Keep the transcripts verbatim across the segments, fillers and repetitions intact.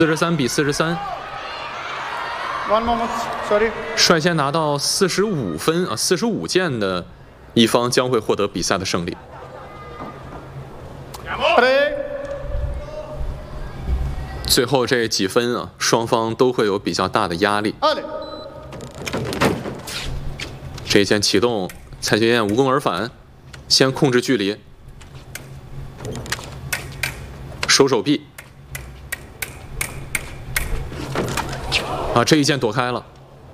四十三比四十三。 One moment, sorry。 率先拿到四十五分啊，四十五件的一方将会获得比赛的胜利。最后这几分啊，双方都会有比较大的压力。这一件启动，蔡俊彦无功而返，先控制距离，收手臂。啊，这一剑躲开了。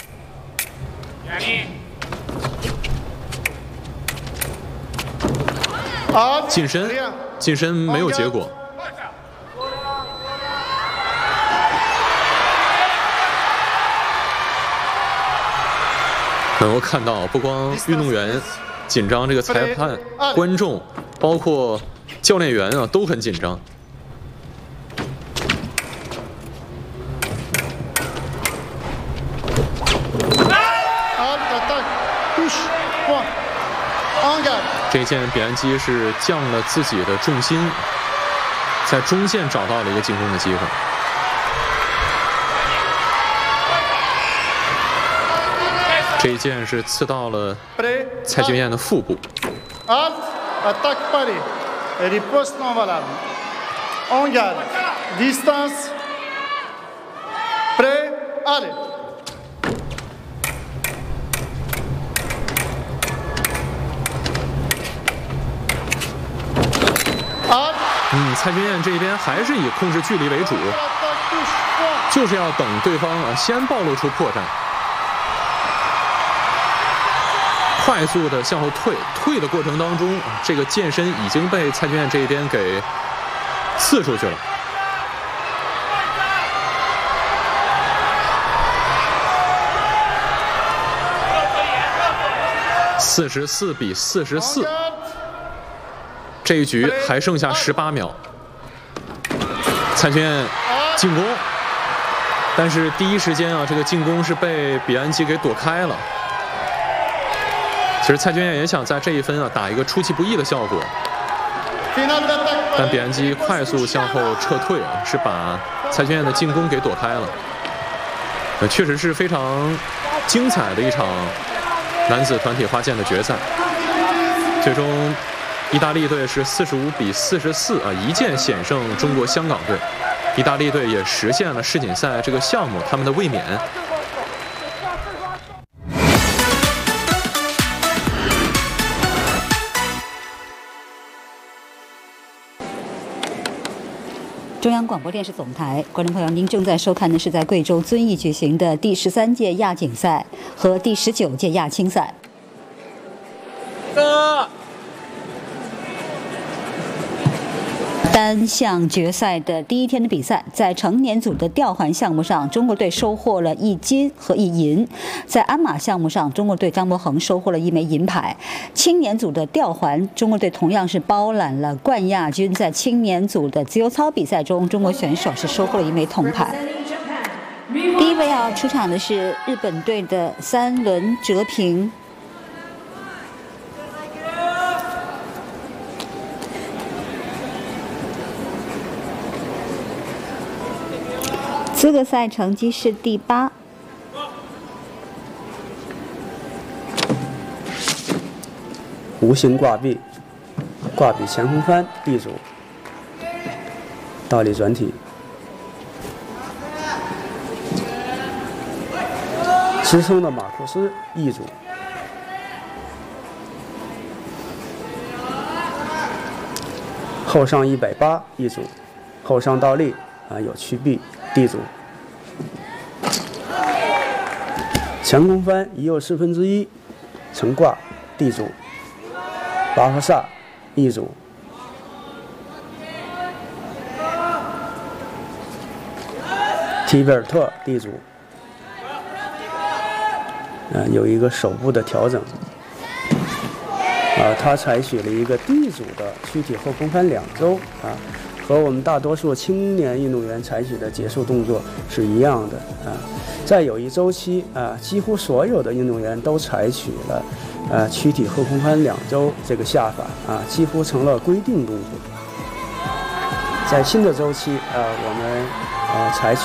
近身，近身没有结果。能够看到，不光运动员紧张，这个裁判、观众，包括教练员啊，都很紧张。这一剑比安基是降了自己的重心，在中线找到了一个进攻的机会。这一剑是刺到了蔡俊彦的腹部。 Attaque paré, riposte non valable. En garde, distance, prêt, allez. 嗯，蔡俊彦这边还是以控制距离为主，就是要等对方啊先暴露出破绽。快速的向后退，退的过程当中，这个剑身已经被蔡俊彦这一边给刺出去了。四十四比四十四，这一局还剩下十八秒。蔡俊彦进攻，但是第一时间啊，这个进攻是被比安基给躲开了。其实蔡俊彦也想在这一分啊打一个出其不意的效果，但比安基快速向后撤退啊，是把蔡俊彦的进攻给躲开了。呃，确实是非常精彩的一场男子团体花剑的决赛。最终，意大利队是四十五比四十四啊，一剑险胜中国香港队。意大利队也实现了世锦赛这个项目他们的卫冕。 中央广播电视总台，观众朋友，您正在收看的是在贵州遵义举行的第十三届亚锦赛和第十九届亚青赛。单项决赛的第一天的比赛，在成年组的吊环项目上，中国队收获了一金和一银；在鞍马项目上，中国队张博恒收获了一枚银牌。青年组的吊环，中国队同样是包揽了冠亚军。在青年组的自由操比赛中，中国选手是收获了一枚铜牌。第一位要出场的是日本队的三轮哲平。资格赛成绩是第八。 弧形挂臂，挂臂前空翻 D 组，倒立转体，支撑的马库斯 E 组，后上一百八 E 组，后上倒立啊有曲臂 D 组。前空翻一右四分之一，成挂 D 组，巴赫萨 E 组，提贝尔特 D 组，啊有一个手部的调整，啊他采取了一个 D 组的躯体后空翻两周啊，和我们大多数青年运动员采取的结束动作是一样的啊。在有一周期啊，几乎所有的运动员都采取了呃躯体后空翻两周这个下法啊，几乎成了规定动作。在新的周期啊，我们呃采取